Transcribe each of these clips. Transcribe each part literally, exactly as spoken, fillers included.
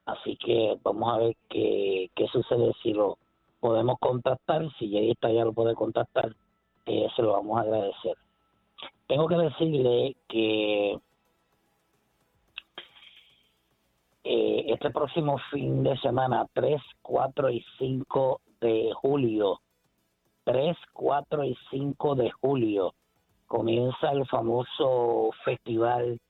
Así que vamos a ver qué, qué sucede, si lo podemos contactar. Si ya está, ya lo puede contactar, eh, se lo vamos a agradecer. Tengo que decirle que eh, este próximo fin de semana, tres, cuatro y cinco de julio, tres, cuatro y cinco de julio, comienza el famoso festival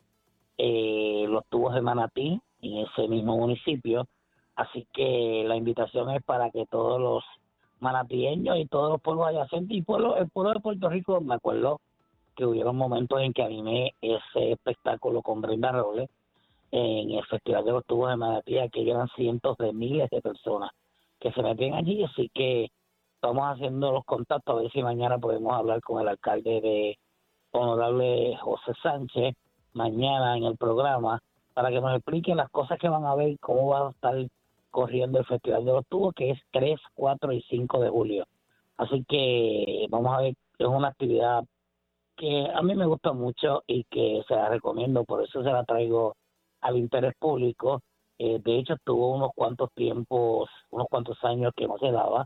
eh, Los Tubos de Manatí en ese mismo municipio. Así que la invitación es para que todos los manatieños y todos los pueblos adyacentes y pueblo, el pueblo de Puerto Rico, me acuerdo que hubieron momentos en que animé ese espectáculo con Brenda Robles en el Festival de los Tubos de Manatí, que eran cientos de miles de personas que se metían allí. Así que estamos haciendo los contactos a ver si mañana podemos hablar con el alcalde de Honorable José Sánchez mañana en el programa para que nos expliquen las cosas que van a ver, cómo va a estar corriendo el Festival de los Tubos, que es tres, cuatro y cinco de julio. Así que vamos a ver, es una actividad que a mí me gusta mucho y que se la recomiendo, por eso se la traigo al interés público. Eh, de hecho, estuvo unos cuantos tiempos, unos cuantos años que no se daba,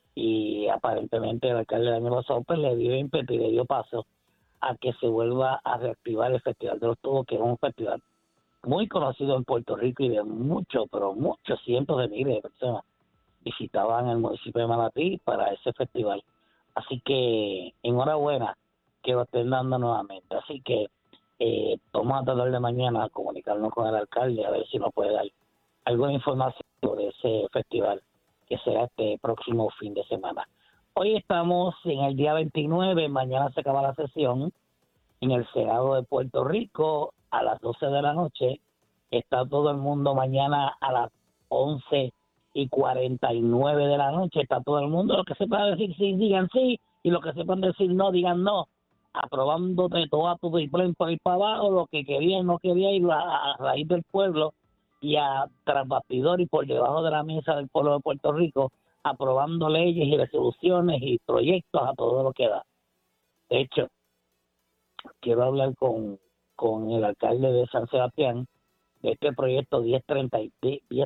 y aparentemente el alcalde del año pasado pues, le dio ímpetu y le dio paso a que se vuelva a reactivar el Festival de los Tubos, que es un festival muy conocido en Puerto Rico y de muchos, pero muchos cientos de miles de personas visitaban el municipio de Manatí para ese festival. Así que enhorabuena que lo estén dando nuevamente. Así que eh, vamos a tratar de mañana comunicarnos con el alcalde a ver si nos puede dar alguna información sobre ese festival que será este próximo fin de semana. Hoy estamos en el día veintinueve, mañana se acaba la sesión en el Senado de Puerto Rico a las doce de la noche. Está todo el mundo mañana a las once y cuarenta y nueve de la noche. Está todo el mundo, los que sepan decir sí, digan sí, y los que sepan decir no, digan no, aprobándote todo a tu triple por ahí para abajo, lo que quería y no quería ir a, a raíz del pueblo y a tras bastidor y por debajo de la mesa del pueblo de Puerto Rico, aprobando leyes y resoluciones y proyectos a todo lo que da. De hecho, quiero hablar con, con el alcalde de San Sebastián de este proyecto diez treinta y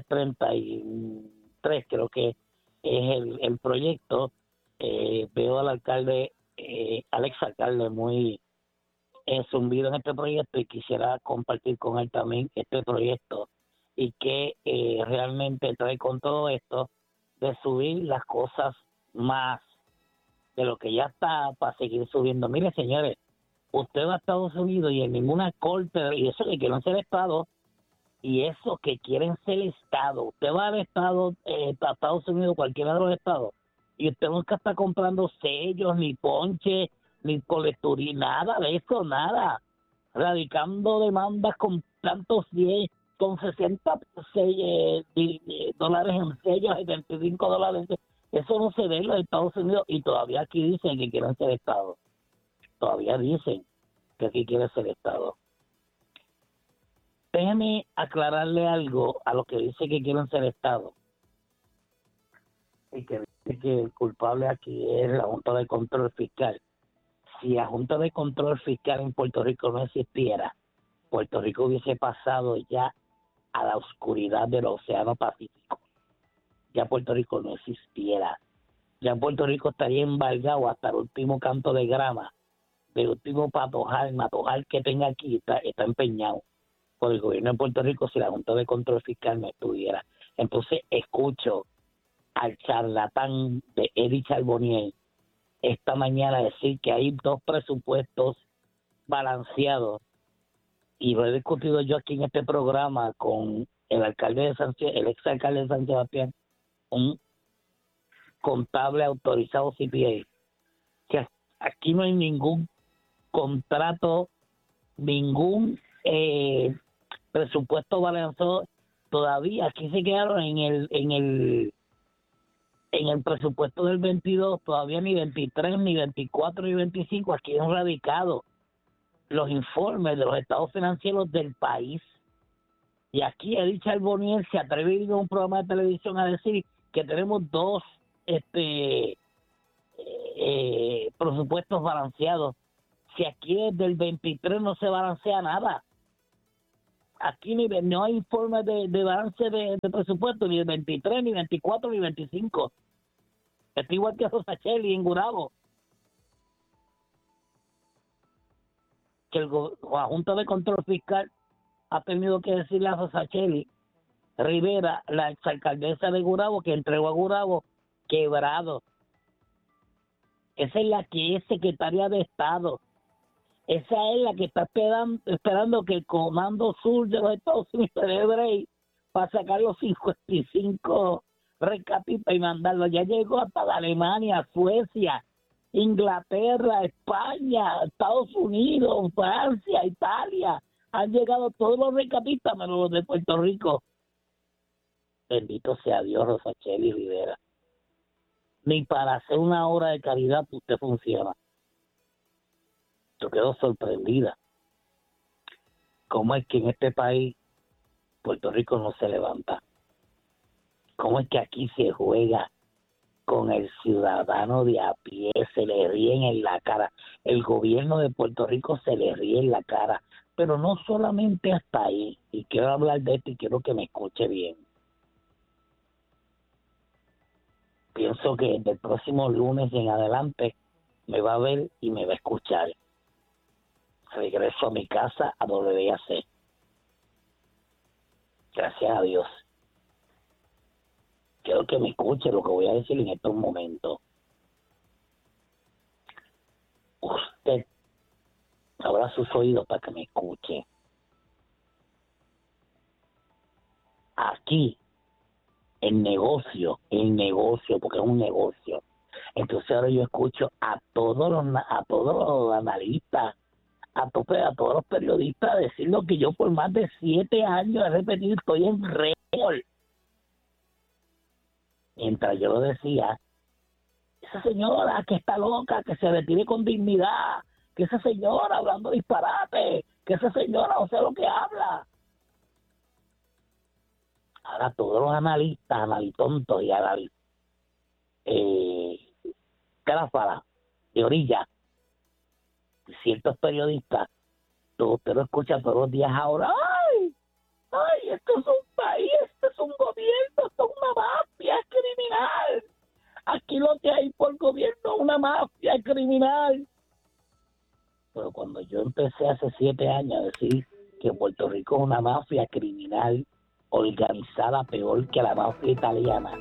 tres, creo que es el, el proyecto. Eh, veo al alcalde, eh, Alex alcalde, muy eh, zumbido en este proyecto y quisiera compartir con él también este proyecto y que eh, realmente trae con todo esto de subir las cosas más de lo que ya está para seguir subiendo. Mire, señores, usted va a Estados Unidos y en ninguna corte, y eso que quieren ser Estado, y eso que quieren ser Estado, usted va al Estado, eh, a Estados Unidos, cualquiera de los estados, y usted nunca está comprando sellos, ni ponche, ni colecturía, nada de eso, nada. Radicando demandas con tantos diez, con sesenta eh, eh, dólares en sellos, setenta y cinco dólares. Eso no se ve en los Estados Unidos y todavía aquí dicen que quieren ser Estado. Todavía dicen que aquí quieren ser Estado. Déjeme aclararle algo a los que dicen que quieren ser Estado y que dice que el culpable aquí es la Junta de Control Fiscal. Si la Junta de Control Fiscal en Puerto Rico no existiera, Puerto Rico hubiese pasado ya a la oscuridad del Océano Pacífico. Ya Puerto Rico no existiera. Ya Puerto Rico estaría embargado hasta el último canto de grama, del último patojal, matojal que tenga aquí, está, está empeñado por el gobierno de Puerto Rico si la Junta de Control Fiscal no estuviera. Entonces escucho al charlatán de Eddie Charbonnier esta mañana decir que hay dos presupuestos balanceados, y lo he discutido yo aquí en este programa con el alcalde de San el ex alcalde de San Sebastián, un contable autorizado C P A, que aquí no hay ningún contrato, ningún eh, presupuesto balanceado todavía. Aquí se quedaron en el en el en el presupuesto del veintidós, todavía ni veintitrés, ni veinticuatro, ni veinticinco. Aquí han radicado los informes de los estados financieros del país. Y aquí Edith Charbonnier se atreve a ir a un programa de televisión a decir que tenemos dos este eh, presupuestos balanceados. Si aquí desde el veintitrés no se balancea nada. aquí ni, no hay forma de, de balance de, de presupuesto, ni el veintitrés, ni veinticuatro, ni veinticinco. Está igual que Rosacheli en Gurabo. Que el, la Junta de Control Fiscal ha tenido que decirle a Rosacheli Rivera, la exalcaldesa de Gurabo, que entregó a Gurabo quebrado. Esa es la que es secretaria de Estado. Esa es la que está esperando, esperando que el Comando Sur de los Estados Unidos celebre para sacar los cincuenta y cinco rescatistas y mandarlos. Ya llegó hasta Alemania, Suecia, Inglaterra, España, Estados Unidos, Francia, Italia. Han llegado todos los rescatistas menos los de Puerto Rico. Bendito sea Dios, Rosacheli Rivera. Ni para hacer una obra de caridad usted funciona. Yo quedo sorprendida. ¿Cómo es que en este país Puerto Rico no se levanta? ¿Cómo es que aquí se juega con el ciudadano de a pie? Se le ríen en la cara. El gobierno de Puerto Rico se le ríe en la cara. Pero no solamente hasta ahí. Y quiero hablar de esto y quiero que me escuche bien. Pienso que desde el próximo lunes en adelante me va a ver y me va a escuchar. Regreso a mi casa a W A C. Gracias a Dios. Quiero que me escuche lo que voy a decir en estos momentos. Usted abra sus oídos para que me escuche. Aquí, el negocio, el negocio, porque es un negocio. Entonces ahora yo escucho a todos los, a todos los analistas, a, tope, a todos los periodistas decir lo que yo por más de siete años he repetido, estoy en récord. Mientras yo lo decía, esa señora que está loca, que se retire con dignidad, que esa señora hablando disparate, que esa señora no sé lo que habla. Ahora todos los analistas, analitontos y analistas, eh, Carafala, de orilla, ciertos periodistas, todo usted lo escucha todos los días ahora. ¡Ay! ¡Ay! Esto es un país, esto es un gobierno, esto es una mafia criminal. Aquí lo que hay por gobierno es una mafia criminal. Pero cuando yo empecé hace siete años a decir que Puerto Rico es una mafia criminal organizada peor que la mafia italiana,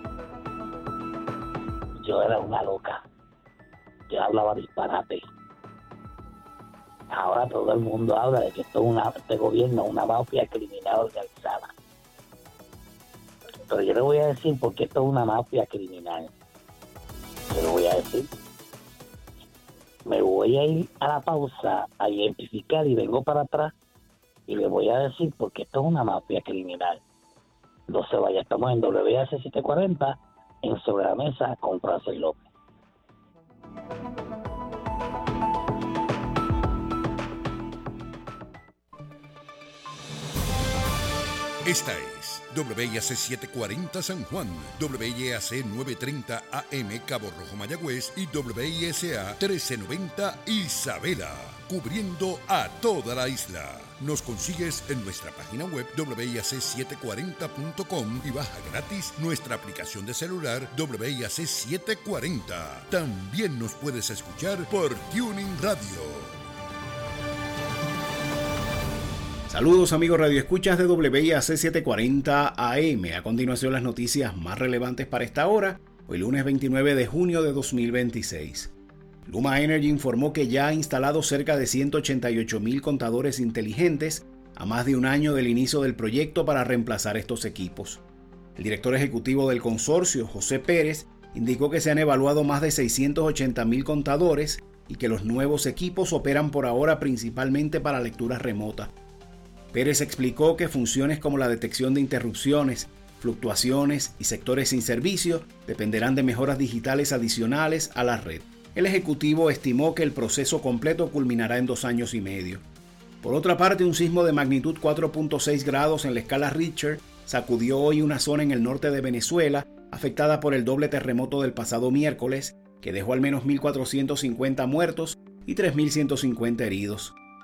yo era una loca. Yo hablaba disparate. Ahora todo el mundo habla de que esto es una, este gobierno es una mafia criminal organizada. Pero yo le voy a decir por qué esto es una mafia criminal. Yo le voy a decir. Me voy a ir a la pausa a identificar y vengo para atrás y le voy a decir por qué esto es una mafia criminal. No se vaya, estamos en W A C setecientos cuarenta en Sobre la Mesa con Francis López. Esta es W I A C setecientos cuarenta San Juan, W I A C novecientos treinta A M Cabo Rojo Mayagüez y W I S A trece noventa Isabela, cubriendo a toda la isla. Nos consigues en nuestra página web W I A C setecientos cuarenta punto com y baja gratis nuestra aplicación de celular W I A C setecientos cuarenta. También nos puedes escuchar por Tuning Radio. Saludos amigos radioescuchas de W I A C setecientos cuarenta A M. A continuación las noticias más relevantes para esta hora, hoy lunes veintinueve de junio de dos mil veintiséis. Luma Energy informó que ya ha instalado cerca de ciento ochenta y ocho mil contadores inteligentes a más de un año del inicio del proyecto para reemplazar estos equipos. El director ejecutivo del consorcio, José Pérez, indicó que se han evaluado más de seiscientos ochenta mil contadores y que los nuevos equipos operan por ahora principalmente para lectura remota. Pérez explicó que funciones como la detección de interrupciones, fluctuaciones y sectores sin servicio dependerán de mejoras digitales adicionales a la red. El ejecutivo estimó que el proceso completo culminará en dos años y medio. Por otra parte, un sismo de magnitud cuatro punto seis grados en la escala Richter sacudió hoy una zona en el norte de Venezuela afectada por el doble terremoto del pasado miércoles, que dejó al menos mil cuatrocientos cincuenta muertos y tres mil ciento cincuenta heridos.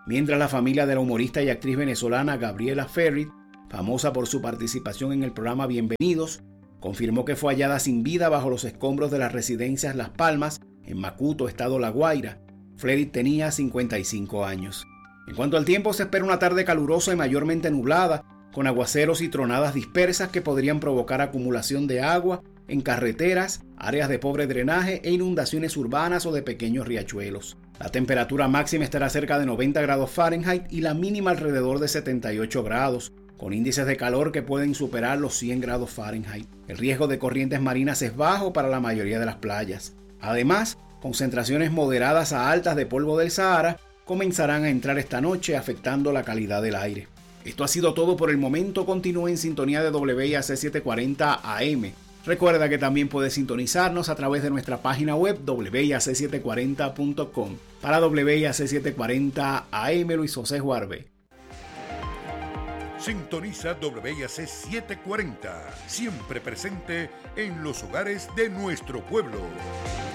mientras la familia de la humorista y actriz venezolana Gabriela Ferri, famosa por su participación en el programa Bienvenidos, confirmó que fue hallada sin vida bajo los escombros de las residencias Las Palmas, en Macuto, estado La Guaira. Ferri tenía cincuenta y cinco años. En cuanto al tiempo, se espera una tarde calurosa y mayormente nublada, con aguaceros y tronadas dispersas que podrían provocar acumulación de agua en carreteras, áreas de pobre drenaje e inundaciones urbanas o de pequeños riachuelos. La temperatura máxima estará cerca de noventa grados Fahrenheit y la mínima alrededor de setenta y ocho grados, con índices de calor que pueden superar los cien grados Fahrenheit. El riesgo de corrientes marinas es bajo para la mayoría de las playas. Además, concentraciones moderadas a altas de polvo del Sahara comenzarán a entrar esta noche, afectando la calidad del aire. Esto ha sido todo por el momento. Continúe en sintonía de W I A C setecientos cuarenta A M. Recuerda que también puedes sintonizarnos a través de nuestra página web doble i a ce setecientos cuarenta punto com. Para W I A C setecientos cuarenta A M, Luis José Juarbe. Sintoniza W I A C setecientos cuarenta, siempre presente en los hogares de nuestro pueblo.